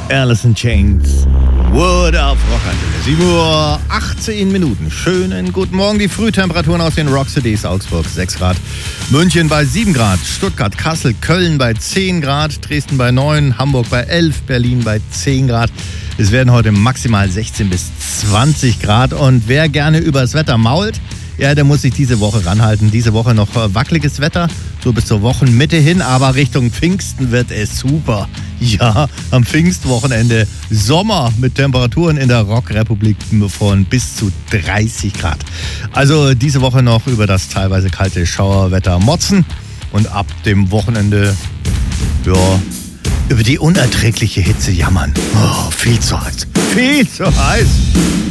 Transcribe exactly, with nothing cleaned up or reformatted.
Alice in Chains. Word auf Rockantenne. sieben Uhr achtzehn Minuten. Schönen guten Morgen. Die Frühtemperaturen aus den Rockcities. Augsburg sechs Grad. München bei sieben Grad. Stuttgart, Kassel, Köln bei zehn Grad. Dresden bei neun. Hamburg bei elf. Berlin bei zehn Grad. Es werden heute maximal sechzehn bis zwanzig Grad. Und wer gerne übers Wetter mault, ja, der muss sich diese Woche ranhalten. Diese Woche noch wackeliges Wetter, so bis zur Wochenmitte hin. Aber Richtung Pfingsten wird es super. Ja, am Pfingstwochenende Sommer mit Temperaturen in der Rockrepublik von bis zu dreißig Grad. Also diese Woche noch über das teilweise kalte Schauerwetter motzen. Und ab dem Wochenende, ja, über die unerträgliche Hitze jammern. Oh, viel zu heiß. Viel zu heiß.